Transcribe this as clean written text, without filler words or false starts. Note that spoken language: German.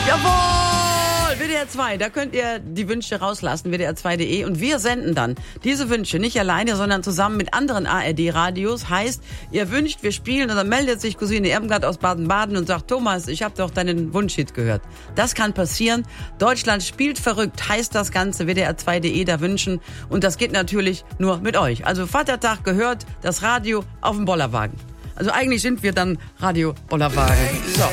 Jawohl! WDR 2, da könnt ihr die Wünsche rauslassen, WDR2.de. Und wir senden dann diese Wünsche nicht alleine, sondern zusammen mit anderen ARD-Radios. Heißt, ihr wünscht, wir spielen und dann meldet sich Cousine Irmgard aus Baden-Baden und sagt, Thomas, ich habe doch deinen Wunschhit gehört. Das kann passieren. Deutschland spielt verrückt, heißt das Ganze, WDR2.de da wünschen. Und das geht natürlich nur mit euch. Also Vatertag gehört, das Radio auf dem Bollerwagen. Also eigentlich sind wir dann Radio Bollerwagen. So.